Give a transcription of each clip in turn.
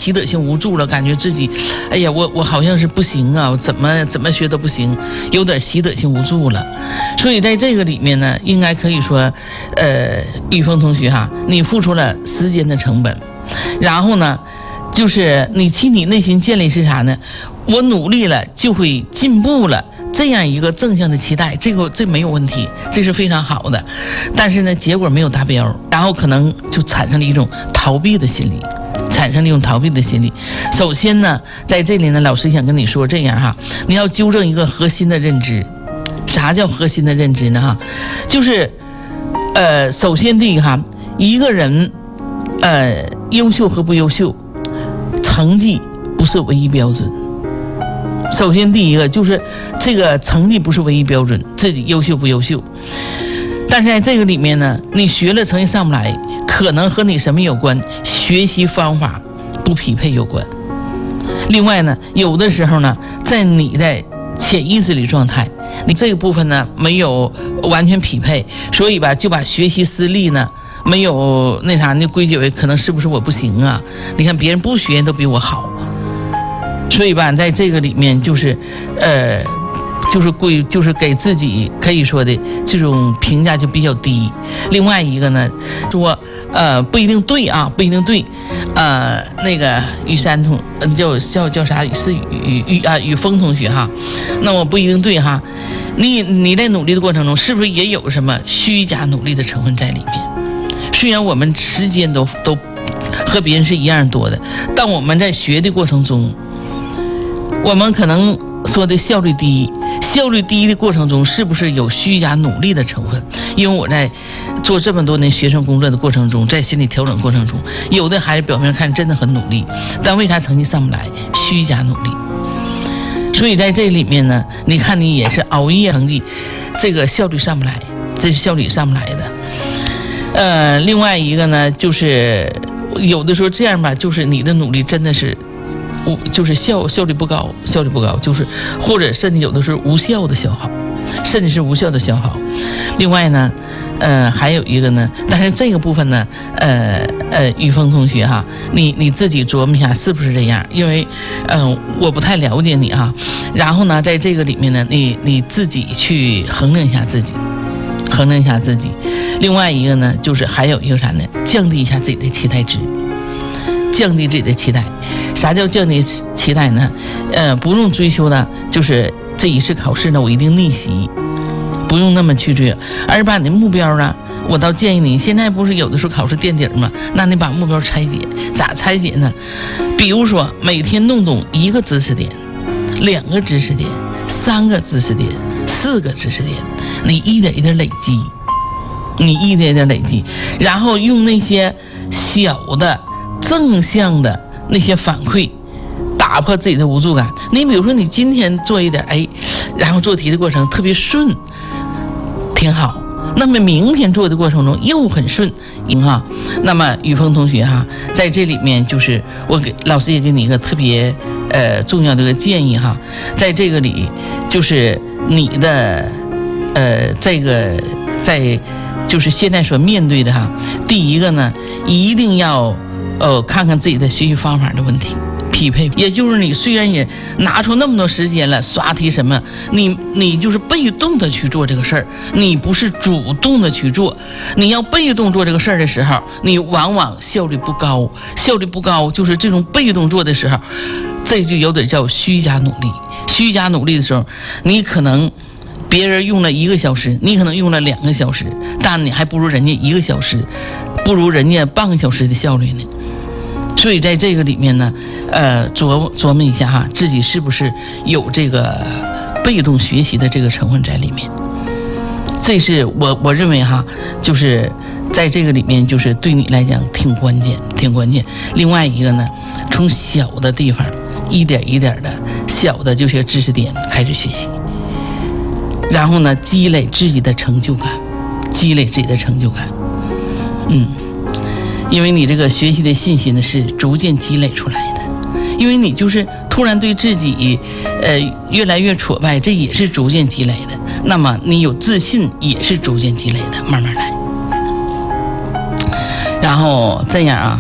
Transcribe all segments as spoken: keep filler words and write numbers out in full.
习得性无助了，感觉自己，哎呀，我我好像是不行啊，我怎么怎么学都不行，有点习得性无助了。所以在这个里面呢，应该可以说，呃，雨峰同学哈，你付出了时间的成本，然后呢，就是你替你内心建立是啥呢？我努力了就会进步了。这样一个正向的期待，这个这没有问题，这是非常好的。但是呢，结果没有达标，然后可能就产生了一种逃避的心理，产生了一种逃避的心理。首先呢，在这里呢，老师想跟你说这样哈，你要纠正一个核心的认知。啥叫核心的认知呢？哈，就是，呃，首先第一个哈，一个人，呃，优秀和不优秀，成绩不是唯一标准。首先第一个就是这个成绩不是唯一标准，自己优秀不优秀。但是在这个里面呢，你学了成绩上不来，可能和你什么有关？学习方法不匹配有关。另外呢，有的时候呢，在你的潜意识里状态，你这个部分呢没有完全匹配，所以吧就把学习失利呢没有那啥，那归结为可能是不是我不行啊？你看别人不学都比我好。所以吧，在这个里面就是，呃，就是归，就是给自己可以说的这种评价就比较低。另外一个呢，说呃不一定对啊，不一定对，呃，那个雨山同，嗯，叫叫叫啥？是雨雨啊雨峰同学哈，那我不一定对哈。你你在努力的过程中，是不是也有什么虚假努力的成分在里面？虽然我们时间都都和别人是一样多的，但我们在学的过程中。我们可能说的效率低，效率低的过程中是不是有虚假努力的成分？因为我在做这么多年学生工作的过程中，在心理调整过程中，有的孩子表面看真的很努力，但为啥成绩上不来？虚假努力。所以在这里面呢，你看你也是熬夜成绩，这个效率上不来，这是效率上不来的。呃，另外一个呢，就是有的时候这样吧，就是你的努力真的是。就是效效率不高，效率不高，就是或者甚至有的是无效的消耗，甚至是无效的消耗。另外呢，呃，还有一个呢，但是这个部分呢，呃呃，雨峰同学哈，你你自己琢磨一下是不是这样？因为嗯、呃，我不太了解你哈。然后呢，在这个里面呢，你你自己去衡量一下自己，衡量一下自己。另外一个呢，就是还有一个啥呢？降低一下自己的期待值。降低自己的期待，啥叫降低期待呢？呃，不用追求的，就是这一次考试呢，我一定逆袭，不用那么去追，而把你的目标呢，我倒建议你，现在不是有的时候考试垫底吗？那你把目标拆解，咋拆解呢？比如说每天弄懂一个知识点，两个知识点，三个知识点，四个知识点，你一点一点累积，你一点一点累积，然后用那些小的。正向的那些反馈，打破自己的无助感。你比如说，你今天做一点，哎，然后做题的过程特别顺，挺好。那么明天做的过程中又很顺，哈。那么雨峰同学哈，在这里面就是我给老师也给你一个特别呃重要的一个建议哈，在这个里就是你的呃这个在就是现在所面对的哈，第一个呢，一定要。呃，看看自己的学习方法的问题，匹配，也就是你虽然也拿出那么多时间了，刷题什么，你你就是被动的去做这个事儿，你不是主动的去做。你要被动做这个事儿的时候，你往往效率不高，效率不高就是这种被动做的时候，这就有点叫虚假努力。虚假努力的时候，你可能别人用了一个小时，你可能用了两个小时，但你还不如人家一个小时，不如人家半个小时的效率呢。所以在这个里面呢，呃，琢琢磨一下哈，自己是不是有这个被动学习的这个成分在里面。这是我我认为哈，就是在这个里面，就是对你来讲挺关键，挺关键。另外一个呢，从小的地方一点一点的小的这些知识点开始学习，然后呢，积累自己的成就感，积累自己的成就感，嗯。因为你这个学习的信心呢是逐渐积累出来的，因为你就是突然对自己呃越来越挫败，这也是逐渐积累的。那么你有自信也是逐渐积累的，慢慢来。然后这样啊，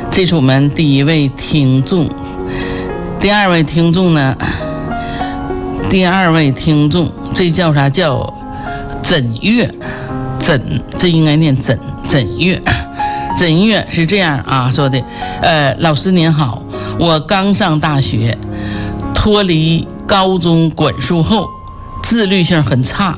这是我们第一位听众。第二位听众呢？第二位听众，这叫啥？叫枕月，枕，这应该念枕枕月。枕月是这样啊说的，呃，老师您好，我刚上大学，脱离高中管束后，自律性很差，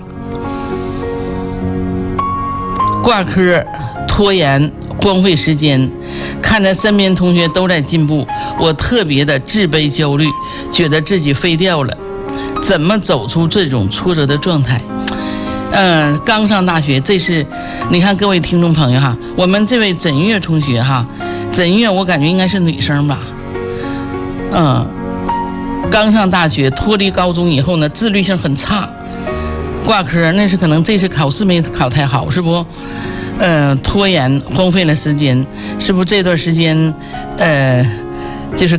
挂科、拖延、荒废时间，看着身边同学都在进步，我特别的自卑焦虑，觉得自己废掉了。怎么走出这种挫折的状态？嗯、呃，刚上大学，这是你看各位听众朋友哈，我们这位枕月同学哈，枕月我感觉应该是女生吧，嗯，刚上大学，脱离高中以后呢，自律性很差，挂科，那是可能这次考试没考太好，是不？呃，拖延，荒废了时间，是不是这段时间，呃。